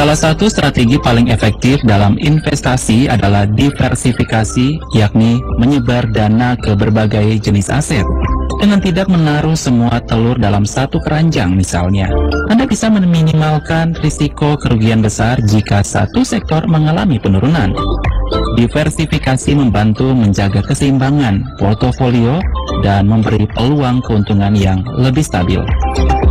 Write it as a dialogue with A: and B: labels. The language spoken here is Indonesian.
A: Salah satu strategi paling efektif dalam investasi adalah diversifikasi, yakni menyebar dana ke berbagai jenis aset. Dengan tidak menaruh semua telur dalam satu keranjang misalnya, Anda bisa meminimalkan risiko kerugian besar jika satu sektor mengalami penurunan. Diversifikasi membantu menjaga keseimbangan portofolio dan memberi peluang keuntungan yang lebih stabil.